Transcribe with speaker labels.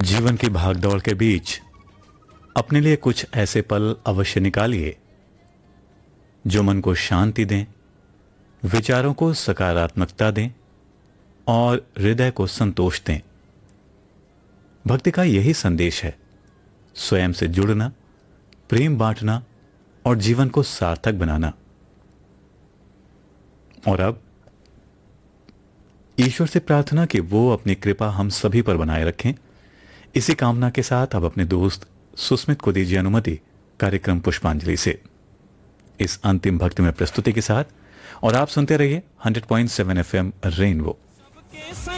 Speaker 1: जीवन की भागदौड़ के बीच अपने लिए कुछ ऐसे पल अवश्य निकालिए जो मन को शांति दें, विचारों को सकारात्मकता दें और हृदय को संतोष दें। भक्ति का यही संदेश है, स्वयं से जुड़ना, प्रेम बांटना और जीवन को सार्थक बनाना। और अब ईश्वर से प्रार्थना कि वो अपनी कृपा हम सभी पर बनाए रखें। इसी कामना के साथ अब अपने दोस्त सुस्मित को दीजिए अनुमति कार्यक्रम पुष्पांजलि से इस अंतिम भक्ति में प्रस्तुति के साथ। और आप सुनते रहिए 100.7 FM रेनबो।